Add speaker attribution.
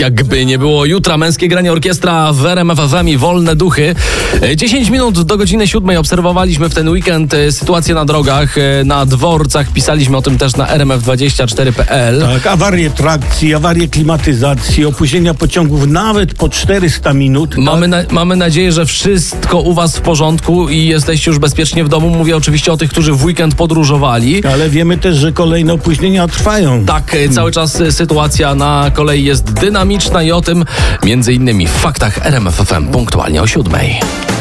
Speaker 1: jakby nie było jutra. Męskie granie orkiestra w RMF FM i Wolne Duchy. 10 minut do godziny 7 obserwowaliśmy w ten weekend sytuację na drogach, na dworcach. Pisaliśmy o tym też na rmf24.pl.
Speaker 2: Tak, awarie trakcji, awarie klimatyzacji, opóźnienia pociągów nawet po 400 minut.
Speaker 1: Mamy nadzieję, że wszystko u was w porządku i jesteście już bezpiecznie w domu. Mówię oczywiście o tych, którzy w weekend podróżowali.
Speaker 2: Ale wiemy też, że kolejne opóźnienia trwają.
Speaker 1: Tak, cały czas sytuacja na kolei jest dynamiczna i o tym między innymi w faktach RMF FM punktualnie o 7.